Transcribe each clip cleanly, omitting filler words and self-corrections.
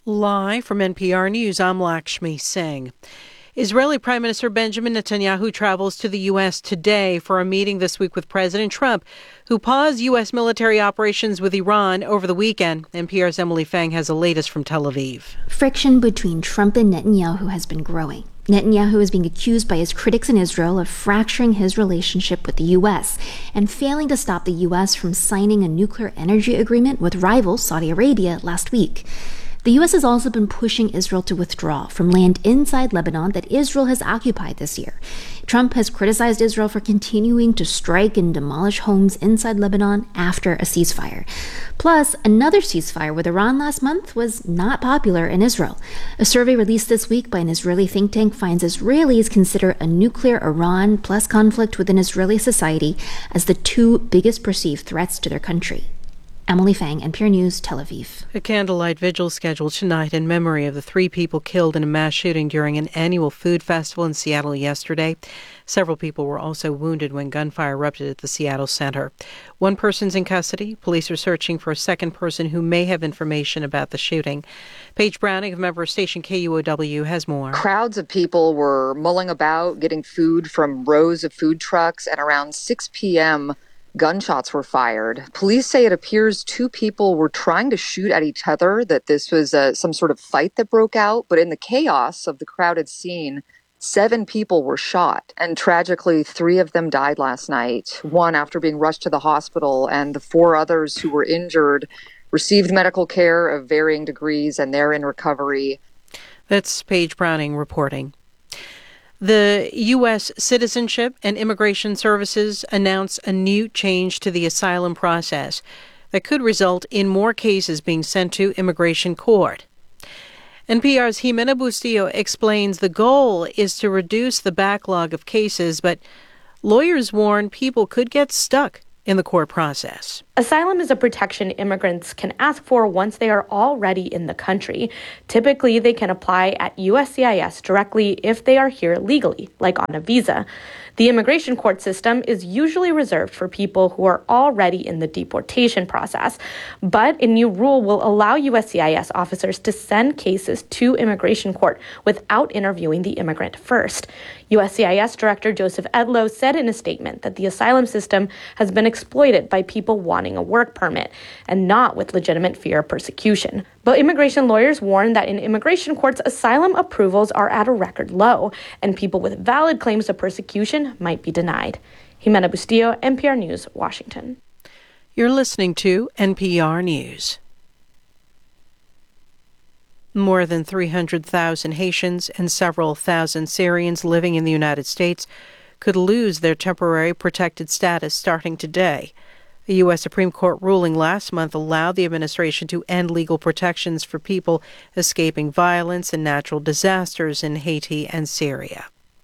Live from NPR News, I'm Lakshmi Singh. Israeli Prime Minister Benjamin Netanyahu travels to the U.S. today for a meeting this week with President Trump, who paused U.S. military operations with Iran over the weekend. NPR's Emily Fang has the latest from Tel Aviv. Friction between Trump and Netanyahu has been growing. Netanyahu is being accused by his critics in Israel of fracturing his relationship with the U.S. and failing to stop the U.S. from signing a nuclear energy agreement with rival Saudi Arabia last week. The U.S. has also been pushing Israel to withdraw from land inside Lebanon that Israel has occupied this year. Trump has criticized Israel for continuing to strike and demolish homes inside Lebanon after a ceasefire. Plus, another ceasefire with Iran last month was not popular in Israel. A survey released this week by an Israeli think tank finds Israelis consider a nuclear Iran plus conflict within Israeli society as the two biggest perceived threats to their country. Emily Fang, NPR News, Tel Aviv. A candlelight vigil scheduled tonight in memory of the 3 people killed in a mass shooting during an annual food festival in Seattle yesterday. Several people were also wounded when gunfire erupted at the Seattle Center. 1 person's in custody. Police are searching for a second person who may have information about the shooting. Paige Browning of member station KUOW has more. Crowds of people were mulling about, getting food from rows of food trucks, and around 6 p.m., gunshots were fired. Police say it appears 2 people were trying to shoot at each other, that this was some sort of fight that broke out. But in the chaos of the crowded scene, 7 people were shot. And tragically, 3 of them died last night. 1 after being rushed to the hospital, and the 4 others who were injured received medical care of varying degrees, and they're in recovery. That's Paige Browning reporting. The U.S. Citizenship and Immigration Services announced a new change to the asylum process that could result in more cases being sent to immigration court. NPR's Jimena Bustillo explains the goal is to reduce the backlog of cases, but lawyers warn people could get stuck in the court process. Asylum is a protection immigrants can ask for once they are already in the country. Typically, they can apply at USCIS directly if they are here legally, like on a visa. The immigration court system is usually reserved for people who are already in the deportation process, but a new rule will allow USCIS officers to send cases to immigration court without interviewing the immigrant first. USCIS Director Joseph Edlow said in a statement that the asylum system has been exploited by people wanting a work permit and not with legitimate fear of persecution. But immigration lawyers warn that in immigration courts, asylum approvals are at a record low, and people with valid claims of persecution might be denied. Jimena Bustillo, NPR News, Washington. You're listening to NPR News. More than 300,000 Haitians and several thousand Syrians living in the United States could lose their temporary protected status starting today. A U.S. Supreme Court ruling last month allowed the administration to end legal protections for people escaping violence and natural disasters in Haiti and Syria.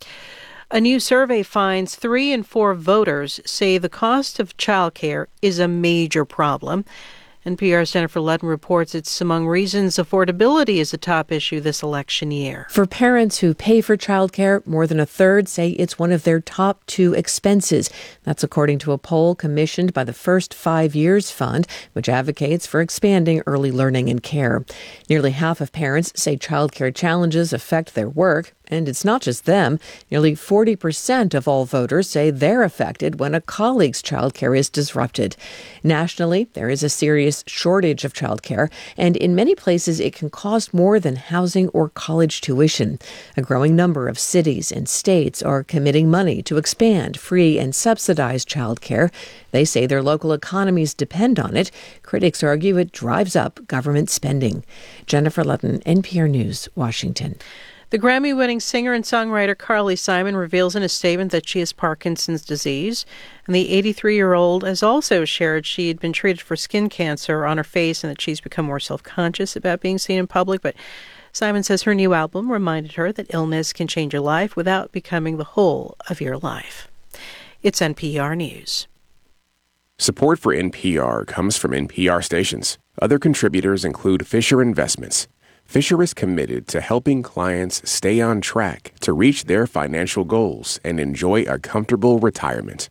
A new survey finds 3 in 4 voters say the cost of childcare is a major problem. NPR's Jennifer Ludden reports it's among reasons affordability is a top issue this election year. For parents who pay for childcare, more than a third say it's one of their top 2 expenses. That's according to a poll commissioned by the First 5 Years Fund, which advocates for expanding early learning and care. Nearly half of parents say childcare challenges affect their work. And it's not just them. Nearly 40% of all voters say they're affected when a colleague's childcare is disrupted. Nationally, there is a serious shortage of childcare, and in many places it can cost more than housing or college tuition. A growing number of cities and states are committing money to expand free and subsidized childcare. They say their local economies depend on it. Critics argue it drives up government spending. Jennifer Ludden, NPR News, Washington. The Grammy-winning singer and songwriter Carly Simon reveals in a statement that she has Parkinson's disease. And the 83-year-old has also shared she had been treated for skin cancer on her face and that she's become more self-conscious about being seen in public. But Simon says her new album reminded her that illness can change your life without becoming the whole of your life. It's NPR News. Support for NPR comes from NPR stations. Other contributors include Fisher Investments. Fisher is committed to helping clients stay on track to reach their financial goals and enjoy a comfortable retirement.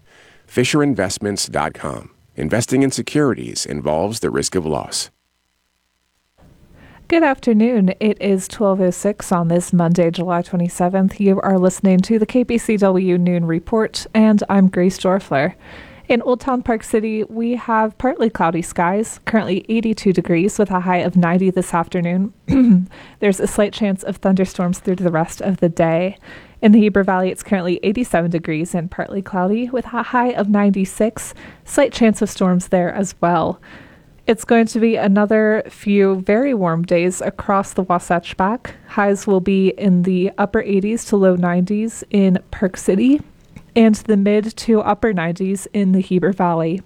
FisherInvestments.com. Investing in securities involves the risk of loss. Good afternoon. It is 12:06 on this Monday, July 27th. You are listening to the KPCW Noon Report, and I'm Grace Dorfler. In Old Town Park City, we have partly cloudy skies, currently 82 degrees with a high of 90 this afternoon. There's a slight chance of thunderstorms through the rest of the day. In the Heber Valley, it's currently 87 degrees and partly cloudy with a high of 96. Slight chance of storms there as well. It's going to be another few very warm days across the Wasatch Back. Highs will be in the upper 80s to low 90s in Park City and the mid to upper 90s in the Heber Valley.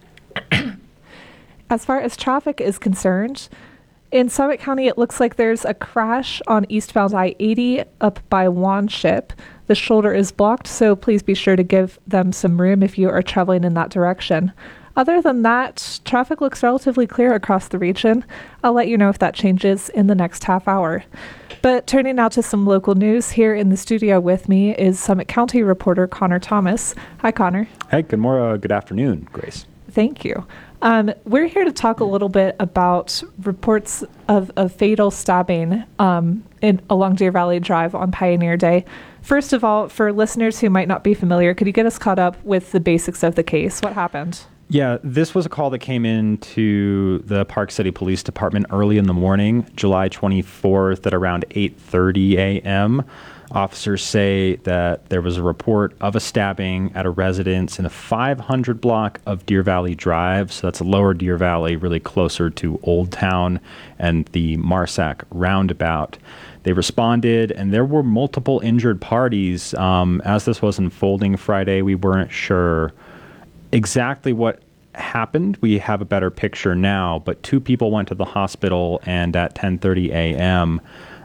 As far as traffic is concerned, in Summit County, it looks like there's a crash on eastbound I-80 up by Wanship. The shoulder is blocked, so please be sure to give them some room if you are traveling in that direction. Other than that, traffic looks relatively clear across the region. I'll let you know if that changes in the next half hour. But turning now to some local news, here in the studio with me is Summit County reporter Connor Thomas. Hi, Connor. Hey, good afternoon, Grace. Thank you. We're here to talk a little bit about reports of fatal stabbing along Deer Valley Drive on Pioneer Day. First of all, for listeners who might not be familiar, could you get us caught up with the basics of the case? What happened? Yeah, this was a call that came in to the Park City Police Department early in the morning, July 24th at around 8:30 a.m. Officers say that there was a report of a stabbing at a residence in a 500 block of Deer Valley Drive. So that's lower Deer Valley, really closer to Old Town and the Marsac roundabout. They responded, and there were multiple injured parties. As this was unfolding Friday, we weren't sure exactly what happened. We have a better picture now, but 2 people went to the hospital, and at 10:30 a.m.,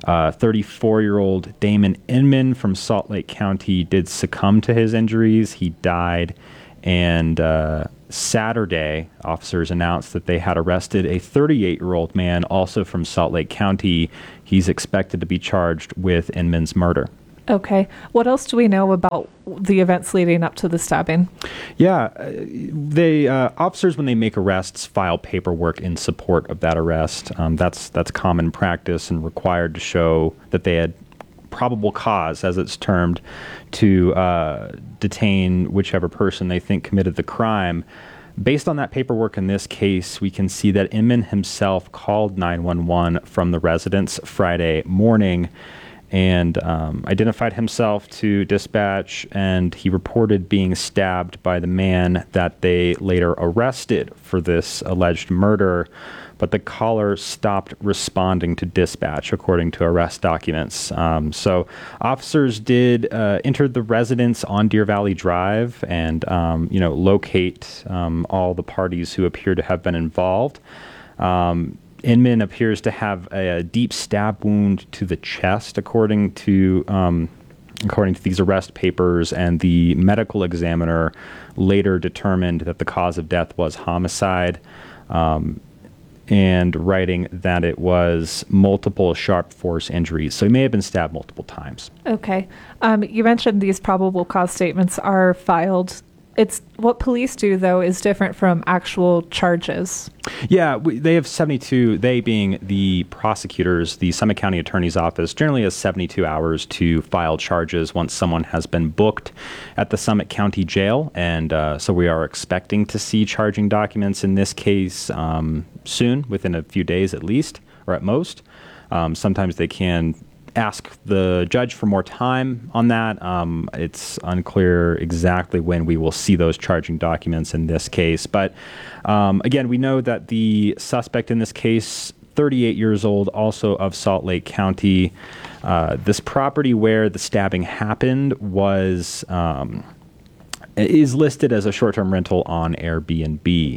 34-year-old Damon Inman from Salt Lake County did succumb to his injuries. He died, and Saturday, officers announced that they had arrested a 38-year-old man, also from Salt Lake County. He's expected to be charged with Inman's murder. Okay. What else do we know about the events leading up to the stabbing? Yeah, officers, when they make arrests, file paperwork in support of that arrest. That's common practice and required to show that they had probable cause, as it's termed, to detain whichever person they think committed the crime. Based on that paperwork in this case, we can see that Inman himself called 911 from the residence Friday morning and identified himself to dispatch, and he reported being stabbed by the man that they later arrested for this alleged murder, but the caller stopped responding to dispatch, according to arrest documents. So officers did enter the residence on Deer Valley Drive and, locate all the parties who appear to have been involved. Inman appears to have a deep stab wound to the chest, according to these arrest papers, and the medical examiner later determined that the cause of death was homicide, and writing that it was multiple sharp force injuries. So he may have been stabbed multiple times. Okay. You mentioned these probable cause statements are filed. It's what police do, though, is different from actual charges. Yeah, they have 72, they being the prosecutors, the Summit County Attorney's Office, generally has 72 hours to file charges once someone has been booked at the Summit County Jail. And so we are expecting to see charging documents in this case soon, within a few days at least, or at most. Sometimes they can ask the judge for more time on that. It's unclear exactly when we will see those charging documents in this case. But again, we know that the suspect in this case, 38 years old, also of Salt Lake County. This property where the stabbing happened is listed as a short-term rental on Airbnb.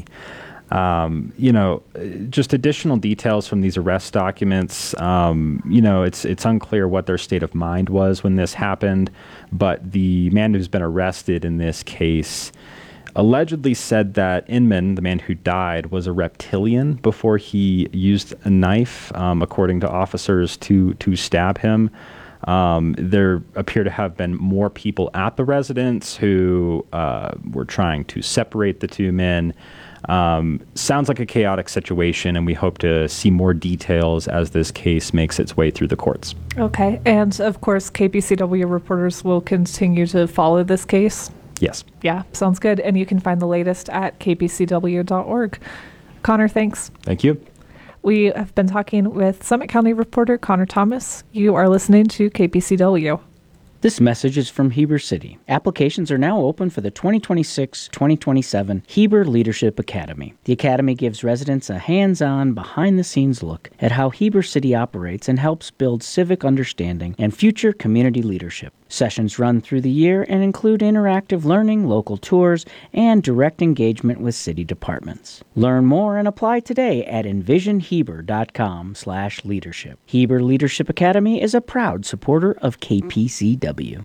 Just additional details from these arrest documents. It's unclear what their state of mind was when this happened, but the man who's been arrested in this case allegedly said that Inman, the man who died, was a reptilian before he used a knife, according to officers, to stab him. There appear to have been more people at the residence who were trying to separate the two men. Sounds like a chaotic situation, and we hope to see more details as this case makes its way through the courts. Okay. And of course, KPCW reporters will continue to follow this case. Yes. Yeah, sounds good. And you can find the latest at kpcw.org. Connor, thanks. Thank you. We have been talking with Summit County reporter Connor Thomas. You are listening to KPCW. This message is from Heber City. Applications are now open for the 2026-2027 Heber Leadership Academy. The Academy gives residents a hands-on, behind-the-scenes look at how Heber City operates and helps build civic understanding and future community leadership. Sessions run through the year and include interactive learning, local tours, and direct engagement with city departments. Learn more and apply today at envisionheber.com/leadership. Heber Leadership Academy is a proud supporter of KPCW.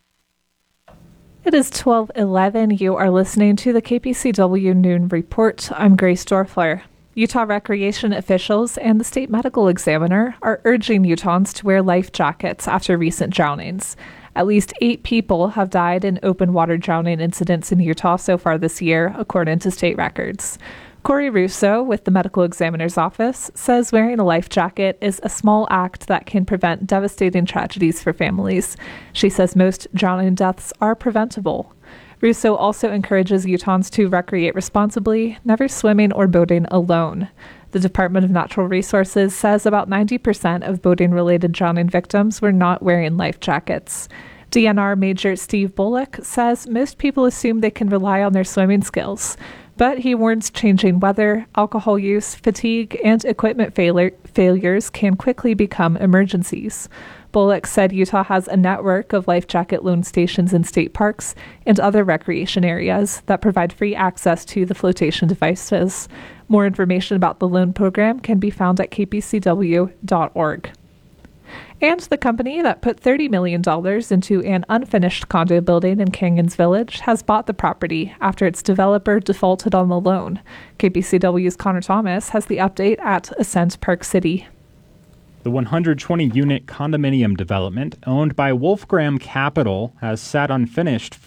It is 12:11. You are listening to the KPCW Noon Report. I'm Grace Dorfler. Utah recreation officials and the state medical examiner are urging Utahns to wear life jackets after recent drownings. At least 8 people have died in open water drowning incidents in Utah so far this year, according to state records. Corey Russo with the medical examiner's office says wearing a life jacket is a small act that can prevent devastating tragedies for families. She says most drowning deaths are preventable. Russo also encourages Utahns to recreate responsibly, never swimming or boating alone. The Department of Natural Resources says about 90% of boating-related drowning victims were not wearing life jackets. DNR Major Steve Bullock says most people assume they can rely on their swimming skills, but he warns changing weather, alcohol use, fatigue, and equipment failures can quickly become emergencies. Bullock said Utah has a network of life jacket loan stations in state parks and other recreation areas that provide free access to the flotation devices. More information about the loan program can be found at kpcw.org. And the company that put $30 million into an unfinished condo building in Canyons Village has bought the property after its developer defaulted on the loan. KPCW's Connor Thomas has the update at Ascent Park City. The 120-unit condominium development owned by Wolfgram Capital has sat unfinished